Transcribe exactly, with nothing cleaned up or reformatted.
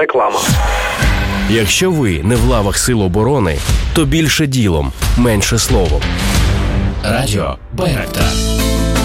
Реклама. Якщо ви не в лавах Сил оборони, то більше ділом, менше словом. Радіо Байрактар.